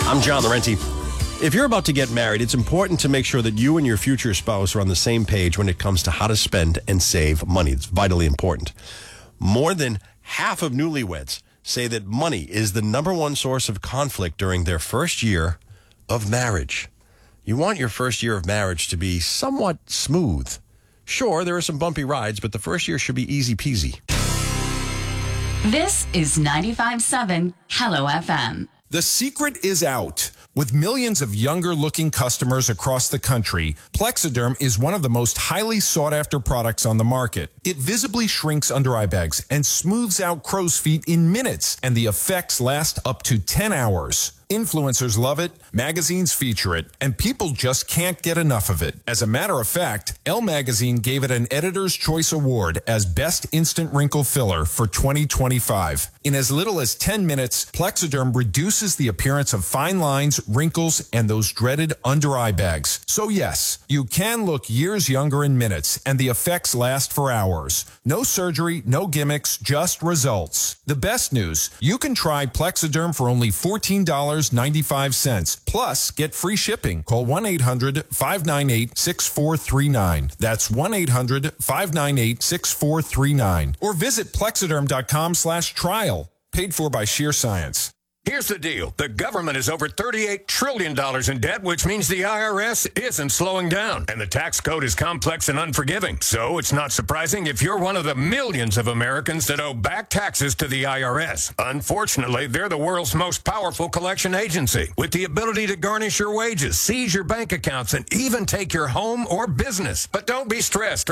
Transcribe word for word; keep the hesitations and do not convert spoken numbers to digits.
I'm John Laurenti. If you're about to get married, it's important to make sure that you and your future spouse are on the same page when it comes to how to spend and save money. It's vitally important. More than half of newlyweds say that money is the number one source of conflict during their first year of marriage. You want your first year of marriage to be somewhat smooth. Sure, there are some bumpy rides, but the first year should be easy peasy. This is ninety-five point seven Hello F M. The secret is out. With millions of younger-looking customers across the country, Plexiderm is one of the most highly sought-after products on the market. It visibly shrinks under-eye bags and smooths out crow's feet in minutes, and the effects last up to ten hours. Influencers love it, magazines feature it, and people just can't get enough of it. As a matter of fact, Elle Magazine gave it an Editor's Choice Award as Best Instant Wrinkle Filler for twenty twenty-five. In as little as ten minutes, Plexiderm reduces the appearance of fine lines, wrinkles, and those dreaded under-eye bags. So yes, you can look years younger in minutes, and the effects last for hours. No surgery, no gimmicks, just results. The best news, you can try Plexiderm for only fourteen dollars and ninety-five cents. Plus, get free shipping. Call one eight hundred, five nine eight, six four three nine. That's one eight hundred, five nine eight, six four three nine. Or visit plexiderm.com slash trial. Paid for by Sheer Science. Here's the deal. The government is over thirty-eight trillion dollars in debt, which means the I R S isn't slowing down. And the tax code is complex and unforgiving. So it's not surprising if you're one of the millions of Americans that owe back taxes to the I R S. Unfortunately, they're the world's most powerful collection agency, with the ability to garnish your wages, seize your bank accounts, and even take your home or business. But don't be stressed.